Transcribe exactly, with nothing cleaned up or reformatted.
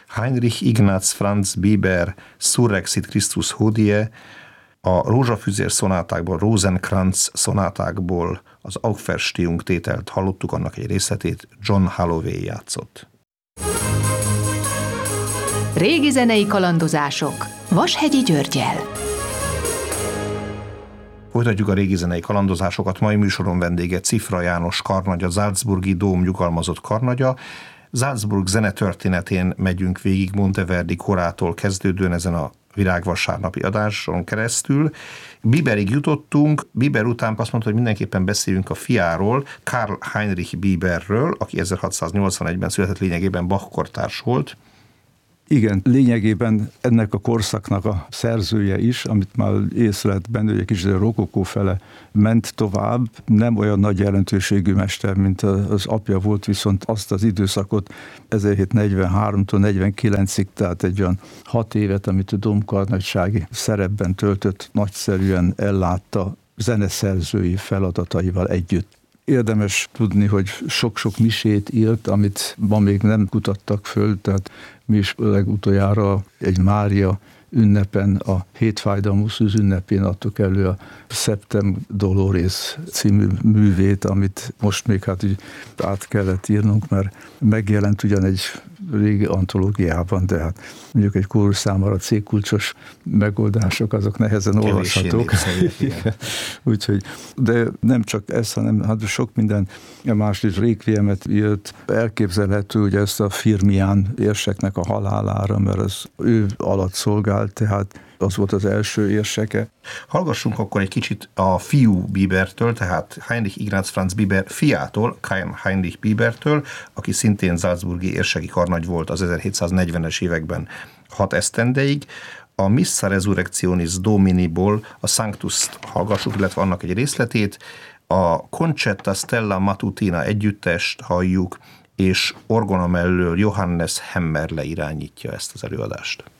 Heinrich Ignaz Franz Biber Surrexit Christus Hodie, a rózsafüzér szonátákból, Rosenkranz szonátákból az Auferstehung tételt hallottuk, annak egy részletét John Holloway játszott. Régi zenei kalandozások Vashegyi Györggyel. Folytatjuk a régi zenei kalandozásokat. Mai műsoron vendége Cifra János karnagy, a Salzburgi Dóm nyugalmazott karnagya. Salzburg zenetörténetén megyünk végig Monteverdi korától kezdődően ezen a virágvasárnapi adáson keresztül. Biberig jutottunk, Biber után azt mondta, hogy mindenképpen beszéljünk a fiáról, Karl Heinrich Biberről, aki ezerhatszáznyolcvanegyben született, lényegében Bach kortárs volt. Igen, lényegében ennek a korszaknak a szerzője is, amit már észre lehet benne, hogy egy kicsit a rokokó fele ment tovább, nem olyan nagy jelentőségű mester, mint az apja volt, viszont azt az időszakot ezerhétszáznegyvenháromtól negyvenkilencig, tehát egy olyan hat évet, amit a domkarnagysági szerepben töltött, nagyszerűen ellátta zeneszerzői feladataival együtt. Érdemes tudni, hogy sok-sok misét írt, amit ma még nem kutattak föl, tehát mi is legutoljára egy Mária ünnepen, a Hétfájdalmuszűz ünnepén adtuk elő a Septem Dolores című művét, amit most még hát így át kellett írnunk, mert megjelent ugyan egy régi antológiában, de hát mondjuk egy kórus számára C-kulcsos megoldások, azok nehezen olvashatók. Úgyhogy, de nem csak ez, hanem hát sok minden más is, Requiemet írt. Elképzelhető, hogy ezt a Firmián érseknek a halálára, mert az ő alatt szolgált, tehát az volt az első érseke. Hallgassunk akkor egy kicsit a fiú Bibertől, tehát Heinrich Ignaz Franz Biber fiától, Karl Heinrich Bibertől, aki szintén salzburgi érseki karnagy volt az ezerhétszáznegyvenes években hat esztendeig. A Missa Resurrectionis Dominiból a Sanctus-t hallgassuk, illetve annak egy részletét, a Concetta Stella Matutina együttest halljuk, és orgona mellől Johannes Hemmerle irányítja ezt az előadást.